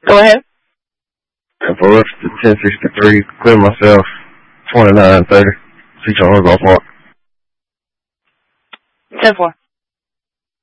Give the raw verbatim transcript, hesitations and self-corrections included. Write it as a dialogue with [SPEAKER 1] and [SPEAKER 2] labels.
[SPEAKER 1] Go ahead.
[SPEAKER 2] And for us to ten sixty-three, clear myself, twenty-nine thirty. See Charles off mark.
[SPEAKER 1] ten four.